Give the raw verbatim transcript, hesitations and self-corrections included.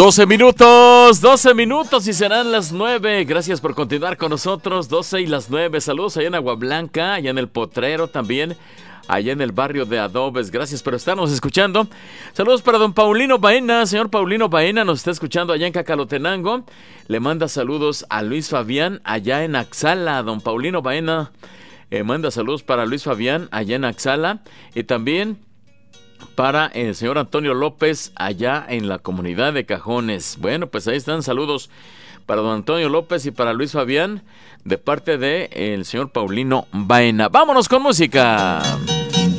doce minutos, doce minutos y serán las nueve. Gracias por continuar con nosotros. doce y las nueve. Saludos allá en Agua Blanca, allá en El Potrero también, allá en el barrio de Adobes. Gracias por estarnos escuchando. Saludos para don Paulino Baena. Señor Paulino Baena nos está escuchando allá en Cacalotenango. Le manda saludos a Luis Fabián allá en Axala. Don Paulino Baena eh, manda saludos para Luis Fabián allá en Axala. Y también para el señor Antonio López allá en la comunidad de Cajones. Bueno, pues ahí están saludos para don Antonio López y para Luis Fabián de parte de el señor Paulino Baena. Vámonos con música.